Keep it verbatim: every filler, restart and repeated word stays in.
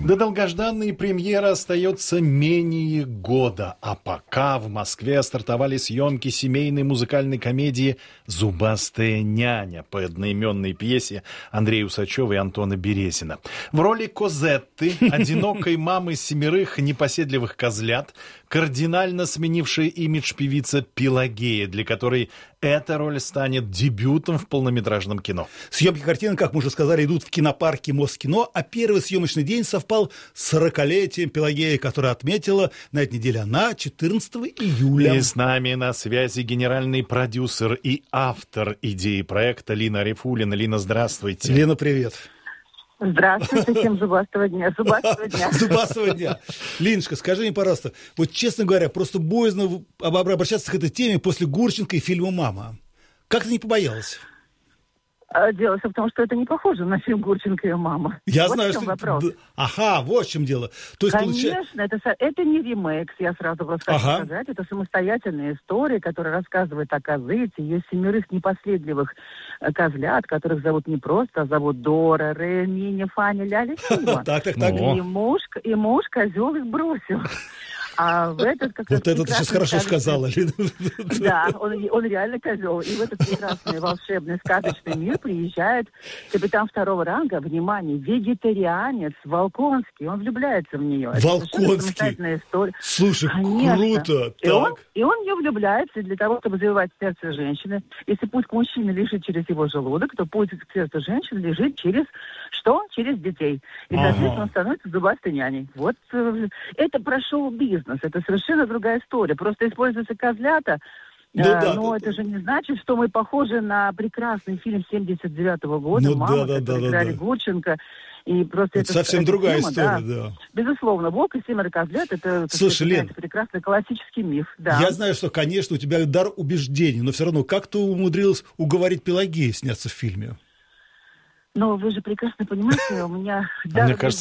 До долгожданной премьеры остается менее года, а пока в Москве стартовали съемки семейной музыкальной комедии «Зубастая няня» по одноименной пьесе Андрея Усачева и Антона Березина. В роли Козетты, одинокой мамы семерых непоседливых козлят, кардинально сменившая имидж певица Пелагея, для которой эта роль станет дебютом в полнометражном кино. Съемки картины, как мы уже сказали, идут в кинопарке Москино, а первый съемочный день совпал с сорокалетием Пелагеи, которая отметила на этой неделе она четырнадцатого июля. И с нами на связи генеральный продюсер и автор идеи проекта Лина Арифуллина. Лина, здравствуйте. Лена, привет. Здравствуйте, всем зубастого дня. Зубастого дня. Зубастого дня. Линочка, скажи мне, пожалуйста, вот честно говоря, просто боязно обращаться к этой теме после Гурченко и фильма «Мама». Как ты не побоялась? Дело все в том, что это не похоже на фильм Гурченко и «Мама». Я вот знаю, в чем что... вопрос. Ага, вот в чем дело. То есть, Конечно, получается... это, это не ремейк, я сразу вас хочу ага. сказать. Это самостоятельная история, которая рассказывает о козыте, ее семерых непоследливых козлят, которых зовут не просто, а зовут Дора, Ре, Миня, Фаня, Ляля, Сима. Так, так, так. И муж, и муж козел их бросил. А в этот, как вот это ты сейчас хорошо сказала, Лена. Да, он, он реально козел. И в этот прекрасный волшебный сказочный мир приезжает капитан второго ранга, внимание, вегетарианец Волконский. Он влюбляется в нее. Волконский? Слушай, конечно. Круто. И он, и он в нее влюбляется для того, чтобы завоевать сердце женщины. Если путь к мужчине лежит через его желудок, то путь к сердцу женщины лежит через что? Через детей. И, соответственно, ага. он становится зубастой няней. Вот это про шоу-бизнес. Это совершенно другая история. Просто используются козлята, ну, а, да, но да, это да. же не значит, что мы похожи на прекрасный фильм семьдесят девятого года, ну, «Мама», да, да, который да, играли да. Гурченко. И просто это, это совсем это другая тема, история, да. да. Безусловно, «Волк и семеро козлят» — это, слушай, Лен, прекрасный классический миф. Да. Я знаю, что, конечно, у тебя дар убеждений, но все равно как ты умудрилась уговорить Пелагею сняться в фильме? Но вы же прекрасно понимаете, у меня... Мне кажется,